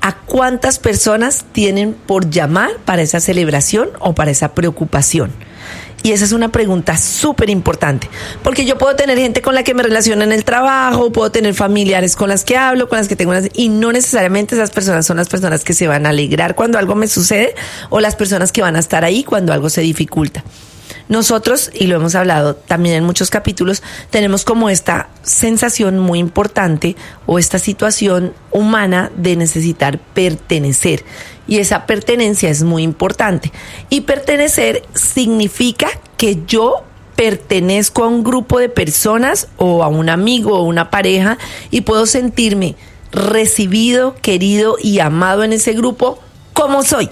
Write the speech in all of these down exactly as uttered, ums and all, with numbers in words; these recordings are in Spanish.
¿A cuántas personas tienen por llamar para esa celebración o para esa preocupación? Y esa es una pregunta súper importante, porque yo puedo tener gente con la que me relaciono en el trabajo, puedo tener familiares con las que hablo, con las que tengo unas, y no necesariamente esas personas son las personas que se van a alegrar cuando algo me sucede o las personas que van a estar ahí cuando algo se dificulta. Nosotros, y lo hemos hablado también en muchos capítulos, tenemos como esta sensación muy importante o esta situación humana de necesitar pertenecer. Y esa pertenencia es muy importante. Y pertenecer significa que yo pertenezco a un grupo de personas o a un amigo o una pareja y puedo sentirme recibido, querido y amado en ese grupo como soy.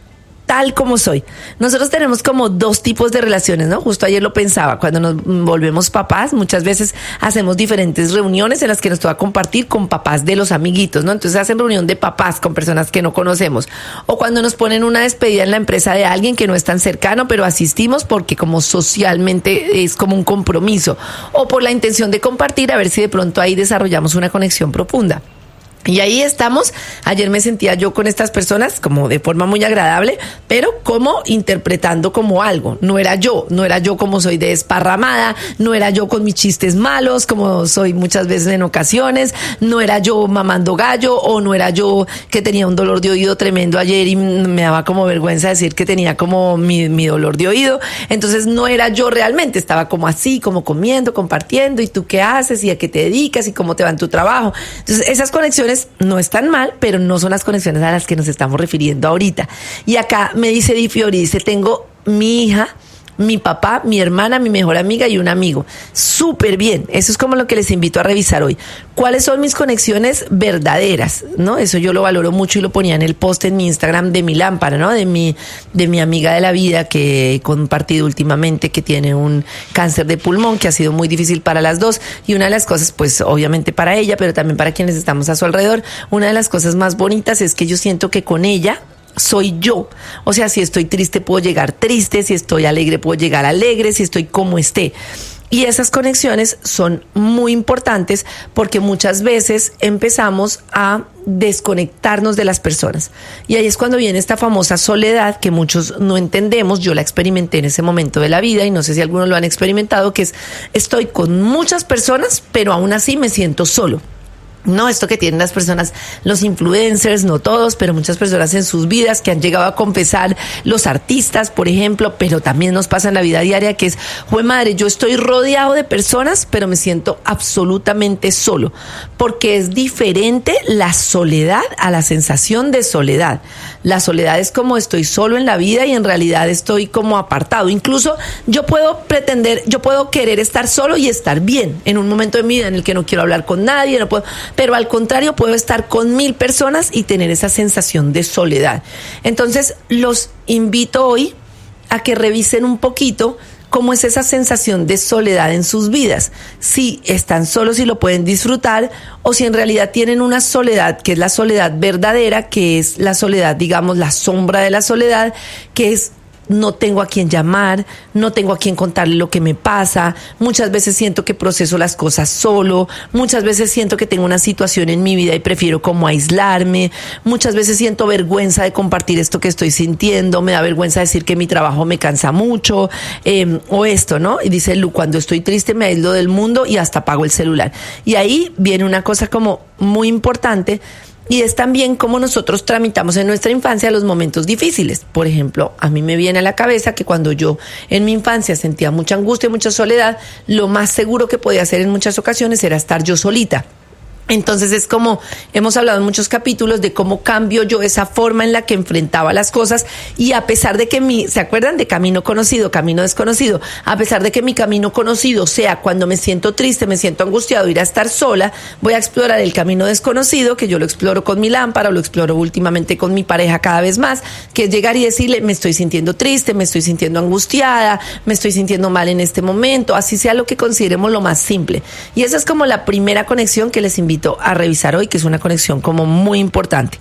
Tal como soy. Nosotros tenemos como dos tipos de relaciones, ¿no? Justo ayer lo pensaba, cuando nos volvemos papás, muchas veces hacemos diferentes reuniones en las que nos toca compartir con papás de los amiguitos, ¿no? Entonces hacen reunión de papás con personas que no conocemos. O cuando nos ponen una despedida en la empresa de alguien que no es tan cercano, pero asistimos porque como socialmente es como un compromiso. O por la intención de compartir, a ver si de pronto ahí desarrollamos una conexión profunda. Y ahí estamos. Ayer me sentía yo con estas personas como de forma muy agradable, pero como interpretando como algo. No era yo, no era yo como soy de desparramada, no era yo con mis chistes malos, como soy muchas veces en ocasiones, no era yo mamando gallo, o no era yo que tenía un dolor de oído tremendo ayer y me daba como vergüenza decir que tenía como mi, mi dolor de oído. Entonces no era yo realmente, estaba como así, como comiendo, compartiendo, y tú qué haces, y a qué te dedicas, y cómo te va en tu trabajo. Entonces esas conexiones no están mal, pero no son las conexiones a las que nos estamos refiriendo ahorita. Y acá me dice Di Fiori, dice, tengo mi hija, mi papá, mi hermana, mi mejor amiga y un amigo. Súper bien. Eso es como lo que les invito a revisar hoy. ¿Cuáles son mis conexiones verdaderas? ¿No? Eso yo lo valoro mucho y lo ponía en el post en mi Instagram de mi lámpara, ¿no? De mi, de mi amiga de la vida que he compartido últimamente, que tiene un cáncer de pulmón, que ha sido muy difícil para las dos. Y una de las cosas, pues obviamente para ella, pero también para quienes estamos a su alrededor, una de las cosas más bonitas es que yo siento que con ella soy yo. O sea, si estoy triste puedo llegar triste, si estoy alegre puedo llegar alegre, si estoy como esté. Y esas conexiones son muy importantes porque muchas veces empezamos a desconectarnos de las personas. Y ahí es cuando viene esta famosa soledad que muchos no entendemos. Yo la experimenté en ese momento de la vida y no sé si algunos lo han experimentado, que es estoy con muchas personas, pero aún así me siento solo. No, esto que tienen las personas, los influencers, no todos, pero muchas personas en sus vidas que han llegado a confesar, los artistas, por ejemplo, pero también nos pasa en la vida diaria que es, jue madre, yo estoy rodeado de personas, pero me siento absolutamente solo, porque es diferente la soledad a la sensación de soledad. La soledad es como estoy solo en la vida y en realidad estoy como apartado. Incluso yo puedo pretender, yo puedo querer estar solo y estar bien en un momento de mi vida en el que no quiero hablar con nadie, no puedo... Pero al contrario, puedo estar con mil personas y tener esa sensación de soledad. Entonces, los invito hoy a que revisen un poquito cómo es esa sensación de soledad en sus vidas. Si están solos y lo pueden disfrutar, o si en realidad tienen una soledad, que es la soledad verdadera, que es la soledad, digamos, la sombra de la soledad, que es no tengo a quién llamar, no tengo a quién contarle lo que me pasa, muchas veces siento que proceso las cosas solo, muchas veces siento que tengo una situación en mi vida y prefiero como aislarme, muchas veces siento vergüenza de compartir esto que estoy sintiendo, me da vergüenza decir que mi trabajo me cansa mucho, eh, o esto, ¿no? Y dice Lu, cuando estoy triste me aíslo del mundo y hasta apago el celular. Y ahí viene una cosa como muy importante, y es también cómo nosotros tramitamos en nuestra infancia los momentos difíciles. Por ejemplo, a mí me viene a la cabeza que cuando yo en mi infancia sentía mucha angustia y mucha soledad, lo más seguro que podía hacer en muchas ocasiones era estar yo solita. Entonces es como, hemos hablado en muchos capítulos de cómo cambio yo esa forma en la que enfrentaba las cosas, y a pesar de que mi, ¿se acuerdan de camino conocido, camino desconocido? A pesar de que mi camino conocido sea cuando me siento triste, me siento angustiado, ir a estar sola, voy a explorar el camino desconocido, que yo lo exploro con mi lámpara, o lo exploro últimamente con mi pareja cada vez más, que es llegar y decirle, me estoy sintiendo triste, me estoy sintiendo angustiada, me estoy sintiendo mal en este momento, así sea lo que consideremos lo más simple. Y esa es como la primera conexión que les invito a revisar hoy, que es una conexión como muy importante.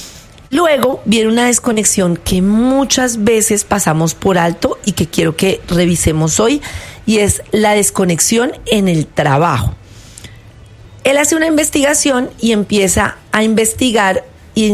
Luego viene una desconexión que muchas veces pasamos por alto y que quiero que revisemos hoy, y es la desconexión en el trabajo. Él hace una investigación y empieza a investigar